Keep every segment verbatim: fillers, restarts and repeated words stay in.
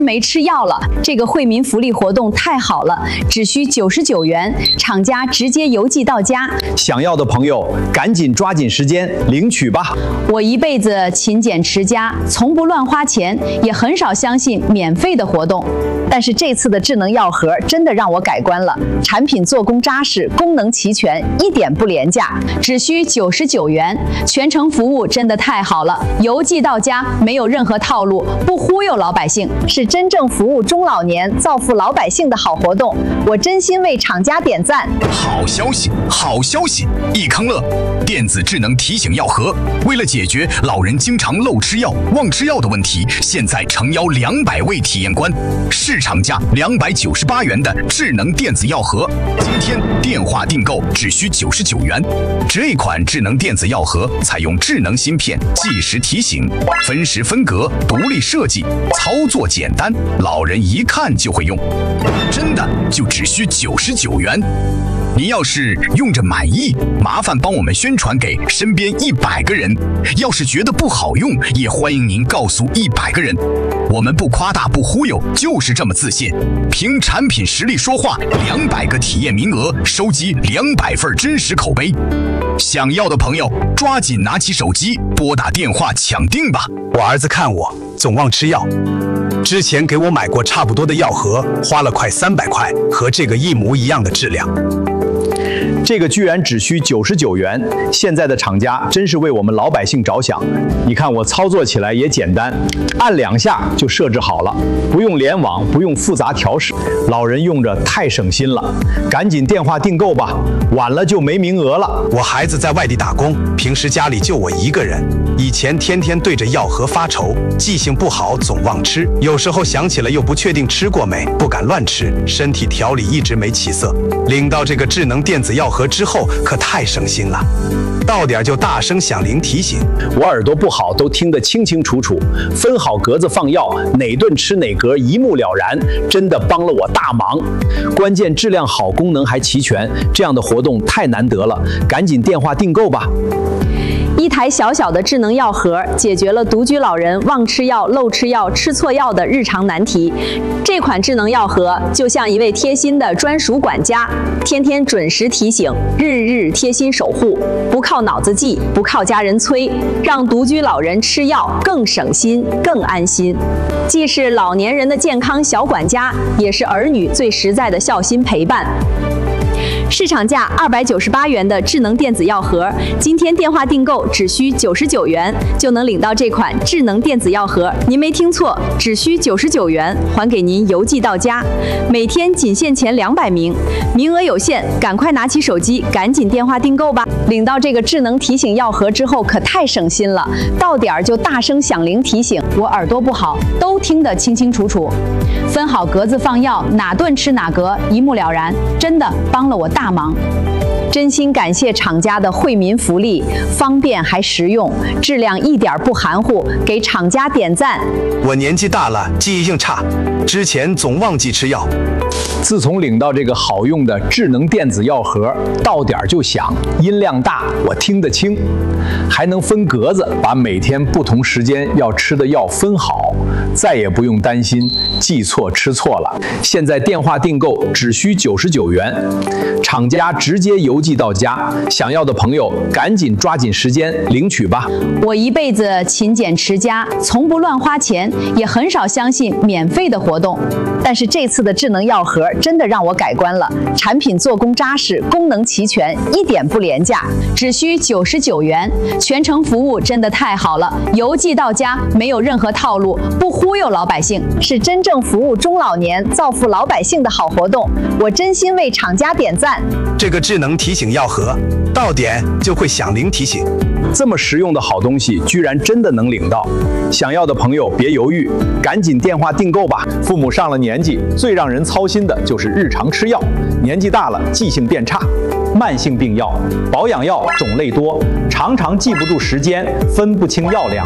没吃药了，这个惠民福利活动太好了，只需九十九元，厂家直接邮寄到家。 想要的朋友赶紧抓紧时间领取吧。 我一辈子勤俭持家，从不乱花钱，也很少相信免费的活动。但是这次的智能药盒真的让我改观了，产品做工扎实，功能齐全，一点不廉价，只需九十九元，全程服务真的太好了，邮寄到家，没有任何套路，不忽悠老百姓，是真正服务中老年、造福老百姓的好活动。我真心为厂家点赞。 好消息，好消息！益康乐电子智能提醒药盒，为了解决老人经常漏吃药、忘吃药的问题，现在诚邀两百位体验官，市场价两百九十八元的智能电子药盒，今天电话订购只需九十九元。这款智能电子药盒采用智能芯片，计时提醒，分时分格，独立设计，操作简单，老人一看就会用，真的就只需九十九元。您要是用着满意，麻烦帮我们宣传给身边一百个人。要是觉得不好用，也欢迎您告诉一百个人。我们不夸大不忽悠，就是这么自信。凭产品实力说话，两百个体验名额，收集两百份真实口碑。想要的朋友抓紧拿起手机，拨打电话抢订吧。 我儿子看我总忘吃药，之前给我买过差不多的药盒，花了快三百块，和这个一模一样的质量。 这个居然只需九十九元，现在的厂家真是为我们老百姓着想。你看我操作起来也简单，按两下就设置好了，不用联网，不用复杂调试，老人用着太省心了。赶紧电话订购吧，晚了就没名额了。 我孩子在外地打工，平时家里就我一个人，以前天天对着药盒发愁，记性不好，总忘吃，有时候想起了又不确定吃过没，不敢乱吃，身体调理一直没起色。领到这个智能电子药盒之后，可太省心了，到点就大声响铃提醒， 我耳朵不好都听得清清楚楚，分好格子放药，哪顿吃哪格一目了然，真的帮了我大忙。关键质量好，功能还齐全，这样的活动太难得了，赶紧电话订购吧。 一台小小的智能药盒解决了独居老人忘吃药、漏吃药、吃错药的日常难题。这款智能药盒就像一位贴心的专属管家，天天准时提醒，日日贴心守护，不靠脑子记，不靠家人催，让独居老人吃药更省心、更安心。既是老年人的健康小管家，也是儿女最实在的孝心陪伴。市场价二百九十八元的智能电子药盒，今天电话订购只需九十九元，就能领到这款智能电子药盒。您没听错，只需九十九元，还给您邮寄到家。每天仅限前两百名，名额有限，赶快拿起手机，赶紧电话订购吧！领到这个智能提醒药盒之后，可太省心了，到点儿就大声响铃提醒，我耳朵不好都听得清清楚楚。分好格子放药，哪顿吃哪格，一目了然，真的帮了我大大忙。真心感谢厂家的惠民福利，方便还实用，质量一点不含糊，给厂家点赞。 我年纪大了，记忆性差，之前总忘记吃药。 自从领到这个好用的智能电子药盒，到点就响，音量大，我听得清，还能分格子，把每天不同时间要吃的药分好，再也不用担心记错吃错了。现在电话订购只需九十九元，厂家直接邮寄到家，想要的朋友赶紧抓紧时间领取吧。 我一辈子勤俭持家，从不乱花钱，也很少相信免费的活动。但是这次的智能药盒真的让我改观了，产品做工扎实，功能齐全，一点不廉价，只需九十九元，全程服务真的太好了，邮寄到家，没有任何套路，不忽悠老百姓，是真正服务中老年、造福老百姓的好活动。我真心为厂家点赞。 这个智能提醒药盒，到点就会响铃提醒。 这么实用的好东西，居然真的能领到！想要的朋友别犹豫，赶紧电话订购吧。父母上了年纪，最让人操心的就是日常吃药，年纪大了记性变差，慢性病药、保养药种类多，常常记不住时间，分不清药量。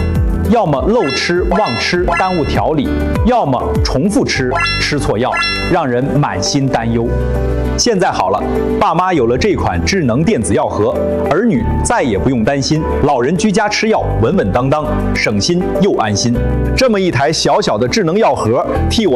要么漏吃忘吃，耽误调理；要么重复吃，吃错药，让人满心担忧。现在好了，爸妈有了这款智能电子药盒，儿女再也不用担心老人居家吃药稳稳当当，省心又安心。这么一台小小的智能药盒，替我